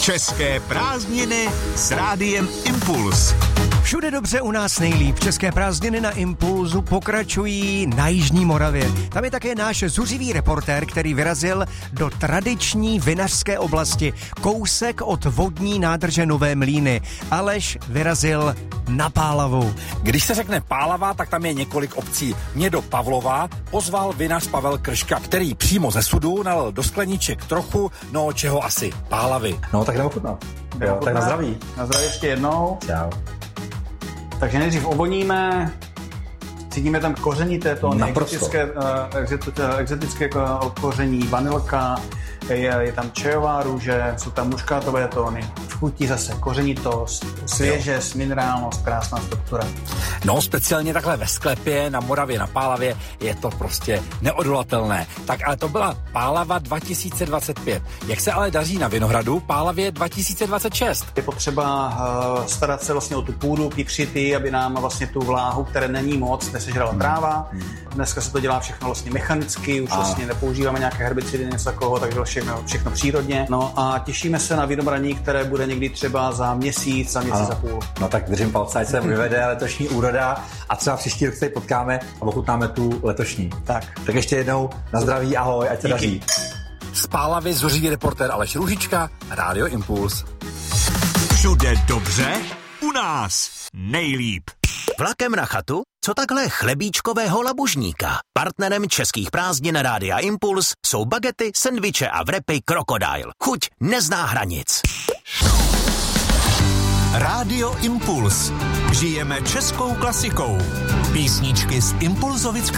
České prázdniny s Rádiem Impuls. Všude dobře, u nás nejlíp. České prázdniny na Impulzu pokračují na Jižní Moravě. Tam je také náš zuřivý reportér, který vyrazil do tradiční vinařské oblasti, kousek od vodní nádrže Nové Mlýny. Aleš vyrazil na Pálavu. Když se řekne Pálava, tak tam je několik obcí. Mě do Pavlova pozval vinař Pavel Krška, který přímo ze sudu nalil do skleniček trochu, no čeho asi, pálavy. No tak jdeme ochutnat. Jo, tak na zdraví. Na zdraví ještě jednou. Čau. Takže nejdřív ovoníme, cítíme tam koření této exotické koření, vanilka, je tam čajová růže, jsou tam muškátové tóny, chutí zase kořenitost, svěžest, minerálnost, krásná struktura. No, speciálně takhle ve sklepě, na Moravě, na Pálavě, je to prostě neodolatelné. Tak ale to byla Pálava 2025. Jak se ale daří na Vinohradu Pálavě 2026? Je potřeba starat se vlastně o tu půdu, pípřit ji, aby nám vlastně tu vláhu, které není moc, nesežrala tráva. Dneska se to dělá všechno vlastně mechanicky, už vlastně nepoužíváme nějaké herbicidy, něco takového, takže všechno přírodně. No a těšíme se na vinobraní, které bude někdy třeba za měsíc a půl. No tak držím palce, ať se vyvede letošní úroda a třeba příští rok se tady potkáme a ochutnáme tu letošní. Tak ještě jednou na zdraví, ahoj, ať se daří. Z Pálavy zuřivý reportér Aleš Růžička, Rádio Impuls. Všude dobře, u nás nejlíp. Vlakem na chatu? Co takhle chlebíčkového labužníka? Partnerem českých prázdnin Rádia Impuls jsou bagety, sendviče a wrapy Crocodile. Chuť nezná hranic. Rádio Impuls. Žijeme českou klasikou. Písničky z Impulzovic